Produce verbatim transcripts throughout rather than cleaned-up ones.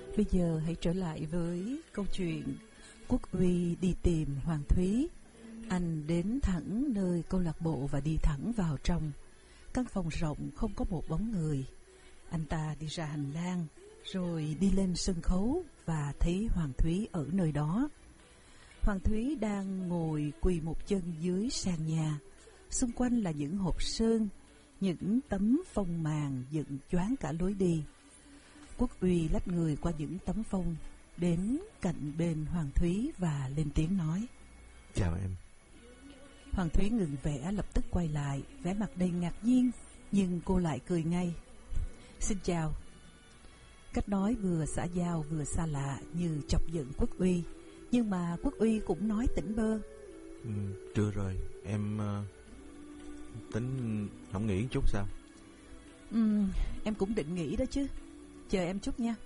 Bây giờ hãy trở lại với câu chuyện Quốc Uy đi tìm Hoàng Thúy. Anh đến thẳng nơi câu lạc bộ và đi thẳng vào trong. Căn phòng rộng không có một bóng người. Anh ta đi ra hành lang, rồi đi lên sân khấu và thấy Hoàng Thúy ở nơi đó. Hoàng Thúy đang ngồi quỳ một chân dưới sàn nhà. Xung quanh là những hộp sơn, những tấm phông màn dựng choáng cả lối đi. Quốc Uy lách người qua những tấm phông, đến cạnh bên Hoàng Thúy và lên tiếng nói: Chào em. Hoàng Thúy ngừng vẽ, lập tức quay lại, vẻ mặt đầy ngạc nhiên, nhưng cô lại cười ngay. Xin chào. Cách nói vừa xã giao vừa xa lạ như chọc giận Quốc Uy, nhưng mà Quốc Uy cũng nói tỉnh bơ. Ừ, trưa rồi, em uh, tính không nghỉ chút sao? Ừ, em cũng định nghỉ đó chứ. Chờ em chút nha.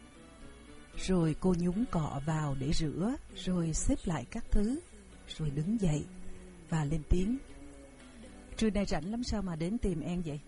Rồi cô nhúng cọ vào để rửa, rồi xếp lại các thứ, rồi đứng dậy và lên tiếng: Trưa nay rảnh lắm sao mà đến tìm em vậy?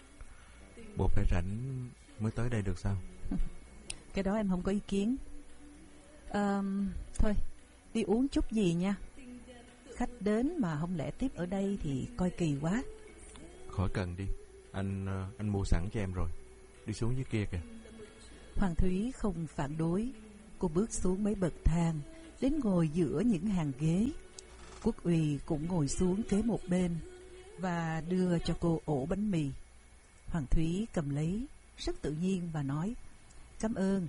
Bộ phải rảnh mới tới đây được sao? Cái đó em không có ý kiến. à, Thôi, đi uống chút gì nha. Khách đến mà không lẽ tiếp ở đây thì coi kỳ quá. Khỏi cần đi, Anh uh, anh mua sẵn cho em rồi. Đi xuống dưới kia kìa. Hoàng Thúy không phản đối. Cô bước xuống mấy bậc thang, đến ngồi giữa những hàng ghế. Quốc Uy cũng ngồi xuống kế một bên và đưa cho cô ổ bánh mì. Hoàng Thúy cầm lấy rất tự nhiên và nói: Cảm ơn.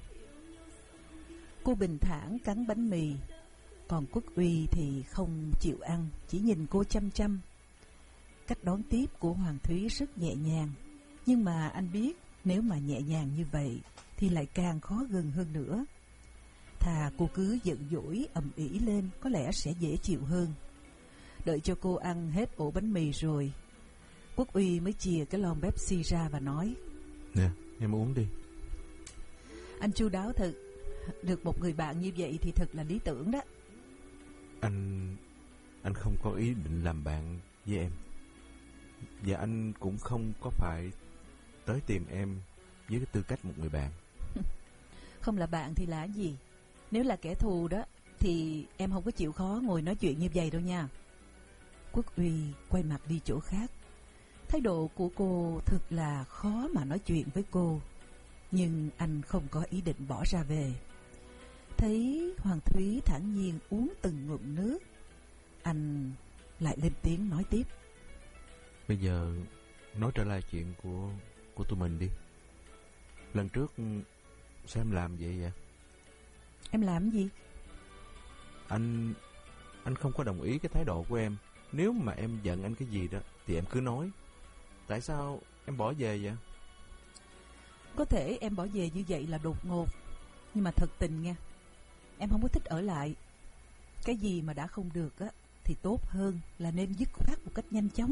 Cô bình thản cắn bánh mì, còn Quốc Uy thì không chịu ăn, chỉ nhìn cô chăm chăm. Cách đón tiếp của Hoàng Thúy rất nhẹ nhàng, nhưng mà anh biết nếu mà nhẹ nhàng như vậy thì lại càng khó gần hơn nữa. Thà cô cứ giận dỗi ầm ĩ lên có lẽ sẽ dễ chịu hơn. Đợi cho cô ăn hết ổ bánh mì rồi, Quốc Uy mới chìa cái lon Pepsi ra và nói: Nè, em uống đi. Anh chu đáo thật. Được một người bạn như vậy thì thật là lý tưởng đó. Anh Anh không có ý định làm bạn với em, và anh cũng không có phải tới tìm em với cái tư cách một người bạn. Không là bạn thì là gì? Nếu là kẻ thù đó thì em không có chịu khó ngồi nói chuyện như vậy đâu nha. Quốc Uy quay mặt đi chỗ khác. Thái độ của cô thực là khó mà nói chuyện với cô, nhưng anh không có ý định bỏ ra về. Thấy Hoàng Thúy thản nhiên uống từng ngụm nước, anh lại lên tiếng nói tiếp: Bây giờ nói trở lại chuyện của của tụi mình đi. Lần trước sao em làm vậy vậy? Em làm gì? Anh Anh không có đồng ý cái thái độ của em. Nếu mà em giận anh cái gì đó thì em cứ nói. Tại sao em bỏ về vậy? Có thể em bỏ về như vậy là đột ngột, nhưng mà thật tình nha, em không có thích ở lại. Cái gì mà đã không được á thì tốt hơn là nên dứt khoát một cách nhanh chóng.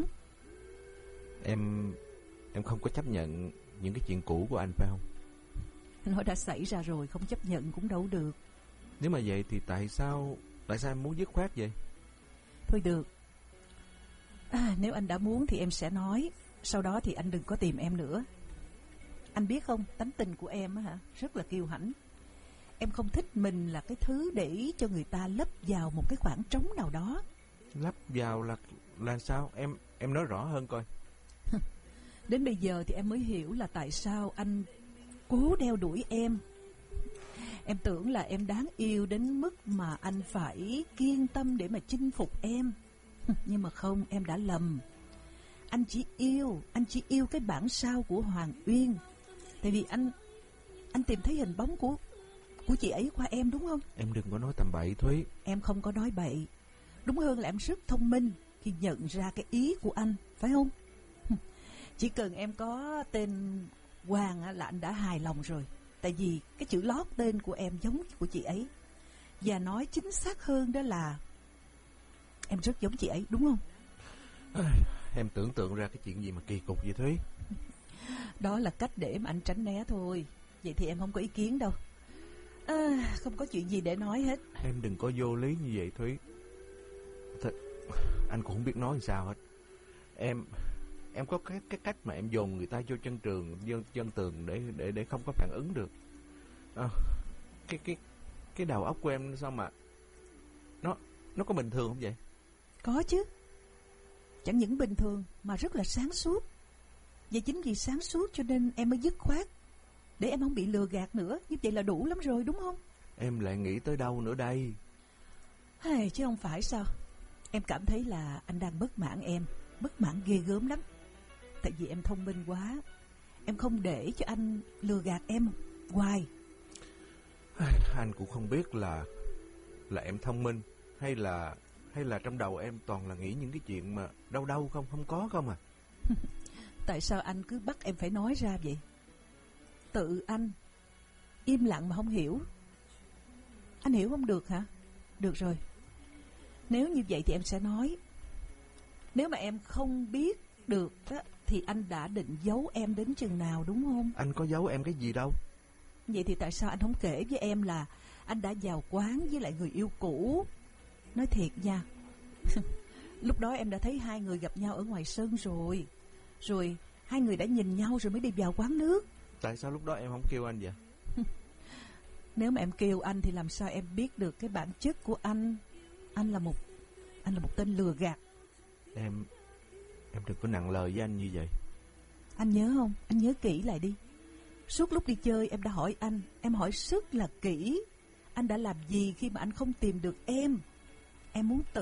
Em Em không có chấp nhận những cái chuyện cũ của anh phải không? Nó đã xảy ra rồi, không chấp nhận cũng đâu được. Nếu mà vậy thì tại sao Tại sao em muốn dứt khoát vậy? Thôi được à, nếu anh đã muốn thì em sẽ nói. Sau đó thì anh đừng có tìm em nữa. Anh biết không, tánh tình của em á hả, rất là kiêu hãnh. Em không thích mình là cái thứ để cho người ta lấp vào một cái khoảng trống nào đó. Lấp vào là là sao? Em em nói rõ hơn coi. Đến bây giờ thì em mới hiểu là tại sao anh cố đeo đuổi em. Em tưởng là em đáng yêu đến mức mà anh phải kiên tâm để mà chinh phục em. Nhưng mà không, em đã lầm. Anh chỉ yêu, anh chỉ yêu cái bản sao của Hoàng Uyên. Tại vì anh Anh tìm thấy hình bóng của Của chị ấy qua em đúng không? Em đừng có nói tầm bậy Thúy. Em không có nói bậy. Đúng hơn là em rất thông minh khi nhận ra cái ý của anh, phải không? Chỉ cần em có tên Hoàng là anh đã hài lòng rồi. Tại vì cái chữ lót tên của em giống của chị ấy. Và nói chính xác hơn đó là em rất giống chị ấy, đúng không? À, em tưởng tượng ra cái chuyện gì mà kỳ cục vậy Thúy? Đó là cách để mà anh tránh né thôi. Vậy thì em không có ý kiến đâu. À, không có chuyện gì để nói hết. Em đừng có vô lý như vậy Thúy. Thật, anh cũng không biết nói làm sao hết. Em Em có cái, cái cách mà em dồn người ta vô chân trường, vô chân tường để để để không có phản ứng được. À, cái cái cái đầu óc của em sao mà nó nó có bình thường không vậy? Có chứ. Chẳng những bình thường mà rất là sáng suốt. Và chính vì sáng suốt cho nên em mới dứt khoát, để em không bị lừa gạt nữa. Như vậy là đủ lắm rồi đúng không? Em lại nghĩ tới đâu nữa đây? Hay, chứ không phải sao. Em cảm thấy là anh đang bất mãn em. Bất mãn ghê gớm lắm. Tại vì em thông minh quá. Em không để cho anh lừa gạt em hoài. Anh cũng không biết là Là em thông minh Hay là Hay là trong đầu em toàn là nghĩ những cái chuyện mà đâu đâu không, không có không à. Tại sao anh cứ bắt em phải nói ra vậy? Tự anh im lặng mà không hiểu. Anh hiểu không được hả? Được rồi. Nếu như vậy thì em sẽ nói. Nếu mà em không biết được á, thì anh đã định giấu em đến chừng nào đúng không? Anh có giấu em cái gì đâu. Vậy thì tại sao anh không kể với em là anh đã vào quán với lại người yêu cũ? Nói thiệt nha. Lúc đó em đã thấy hai người gặp nhau ở ngoài sân rồi. Rồi hai người đã nhìn nhau rồi mới đi vào quán nước. Tại sao lúc đó em không kêu anh vậy? Nếu mà em kêu anh thì làm sao em biết được cái bản chất của anh? Anh là một Anh là một tên lừa gạt. Em Em đừng có nặng lời với anh như vậy. Anh nhớ không? Anh nhớ kỹ lại đi. Suốt lúc đi chơi em đã hỏi anh. Em hỏi rất là kỹ. Anh đã làm gì khi mà anh không tìm được em? Em muốn tự